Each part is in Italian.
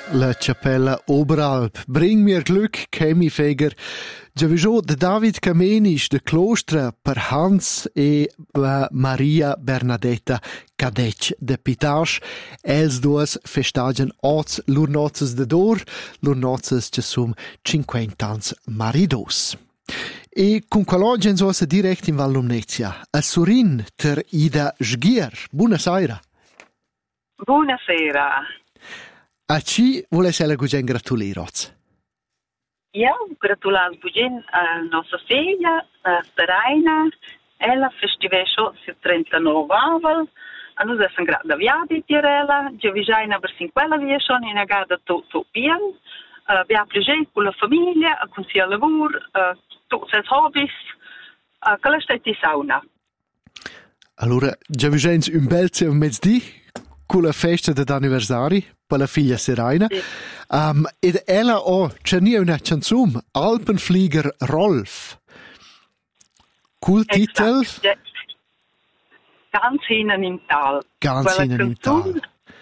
La Cappella Oberalp. Bring mir Glück, Kemi Feger. Giavisò de David Kamenisch de Klostra per Hans e Maria Bernadetta Cadec de Pitasch. Els duos festagen oz lur nozes de dor, lur nozes che sum 50 ans maridos. E con quell'oggi so direct in Val Lumnezia, a Surin ter Ida Sghier. Buonasera. Buonasera. A ci volesse la gugen gratulare? Ja, gratular bugen a nostra figlia, a Seraina. Ella festivesce il 39 aval. A noi è un grado viadi per ella. Già vigiana per 50 via sono in agada tutto bien. Abbiamo piacere con la famiglia, con il lavoro, tutti i hobbies. Quella è di sauna. Allora, già vigiana un bel mezz'dì con la festa d'anniversari per la figlia Seraina. Sì. Ed ella c'è una canzone, Alpenflieger Rolf. Cool Titel? Ja. Ganz hinten im Tal. Ganz hinten im Tal.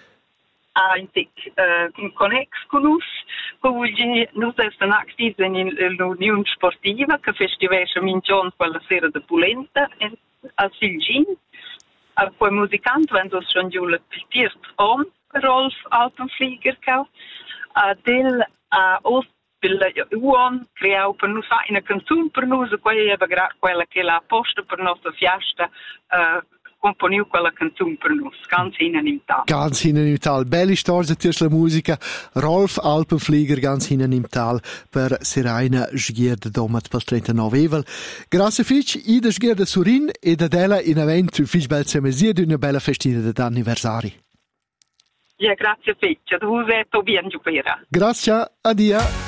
In connex con us, poi noi siamo attivi nell'Unione Sportiva che festivesce minchon quella sera de Polenta a Silgin. Poi musicant wenn uns schon Jule pitiert Rolf Alpenflieger kau. Del os per Uon crea per noi una canzone per noi, quella che la posta per nostra fiesta componiu quella canzone per noi, ganz hinten im Tal. Ganz hinten im Tal. Belle storia tiers la musica. Rolf Alpenflieger ganz hinten im Tal per Seraina Sghier de Domat per 39 evel. Grazie fitch, Ida Sghier de Surin e da della in event fitch bel semesia d'una bella festina d'anniversari. Ja, grazie fitch. Du sei to bien giupera. Grazie, adia.